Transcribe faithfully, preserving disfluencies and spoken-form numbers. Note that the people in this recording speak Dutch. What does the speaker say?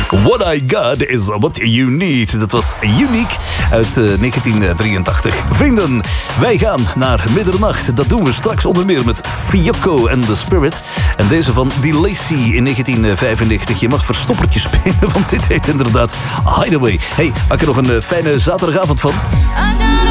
What I Got is What You Need. Dat was Unique uit uh, negentien drieëntachtig. Vrienden, wij gaan naar middernacht. Dat doen we straks onder meer met Fiocco and the Spirit. En deze van Delacy in negentien vijfennegentig. Je mag verstoppertje spelen, want dit heet inderdaad Hideaway. Hey, maak er nog een uh, fijne zaterdagavond van.